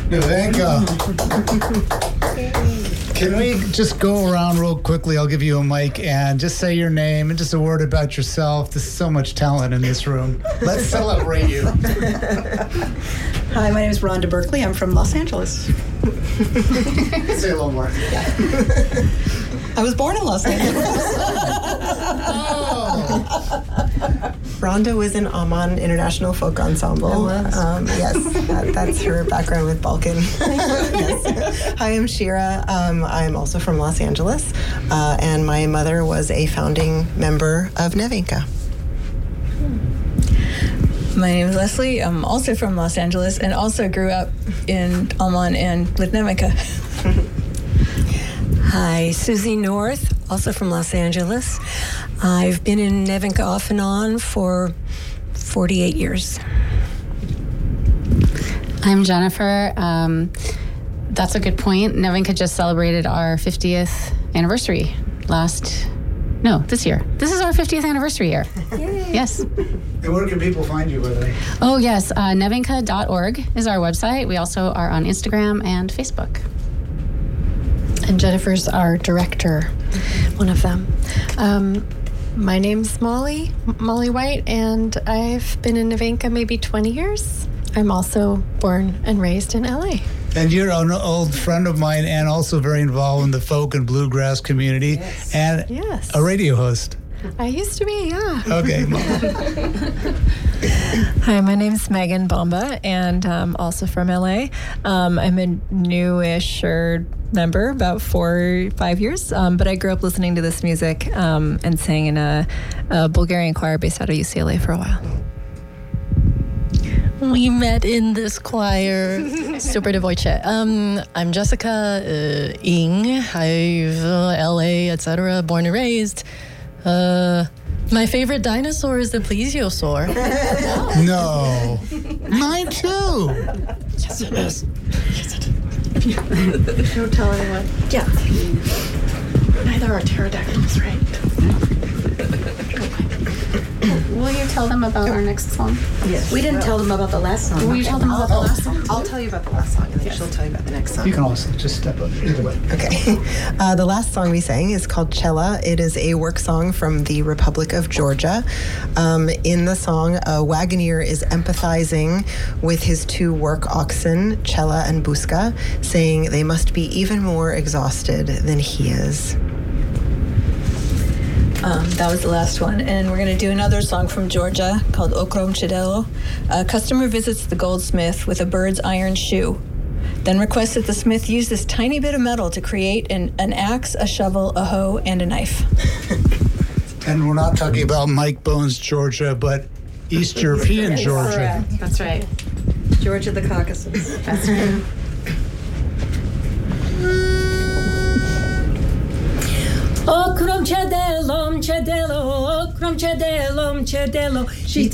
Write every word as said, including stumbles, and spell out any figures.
Nevenka. Can we just go around real quickly? I'll give you a mic and just say your name and just a word about yourself. There's so much talent in this room. Let's celebrate you. Hi, my name is Rhonda Berkeley. I'm from Los Angeles. Say a little more. Yeah. I was born in Los Angeles. Oh. Rhonda was in Amman International Folk Ensemble. I was. Um, yes, that, that's her background with Balkan. Yes. Hi, I'm Shira. Um, I'm also from Los Angeles, uh, and my mother was a founding member of Nevenka. My name is Leslie. I'm also from Los Angeles and also grew up in Amman and with Nevenka. Hi, Susie North, also from Los Angeles. I've been in Nevenka off and on for forty-eight years. I'm Jennifer. Um, that's a good point. Nevenka just celebrated our fiftieth anniversary last, no, this year. This is our fiftieth anniversary year. Yay. Yes. And where can people find you, by the way? Oh, yes. Uh, nevenka dot org is our website. We also are on Instagram and Facebook. And Jennifer's our director, one of them. Um, my name's Molly, Molly White, and I've been in Nevenka maybe twenty years. I'm also born and raised in L A. And you're an old friend of mine and also very involved in the folk and bluegrass community. Yes. And Yes. a radio host. I used to be, yeah. Okay. Hi, my name's Megan Bomba, and I'm also from L A. Um, I'm a newish member, about four, five years, um, but I grew up listening to this music um, and sang in a, a Bulgarian choir based out of U C L A for a while. We met in this choir. Super Devojce. Um, I'm Jessica uh, Ing. I've uh, L A, et cetera. Born and raised. Uh, my favorite dinosaur is the plesiosaur. No. Mine too. Yes, it is. Yes, it is. Don't tell anyone. Yeah. Neither are pterodactyls, right? Will you tell them about our next song? Yes. We didn't tell them about the last song. Will you tell them about the last song? I'll tell you about the last song, and then she'll tell you about the next song. You can also just step up either way. Okay. Uh, the last song we sang is called Cella. It is a work song from the Republic of Georgia. Um, in the song, a wagoner is empathizing with his two work oxen, Cella and Buska, saying they must be even more exhausted than he is. Um, that was the last one. And we're going to do another song from Georgia called Okrom Chedelo. A customer visits the goldsmith with a bird's iron shoe, then requests that the smith use this tiny bit of metal to create an, an axe, a shovel, a hoe, and a knife. And we're not talking about Mike Bones, Georgia, but East European Georgia. Correct. That's right. Georgia, the Caucasus. That's right. Okrom Chedelom Chedelo, Okrom Chedelom Chedelo.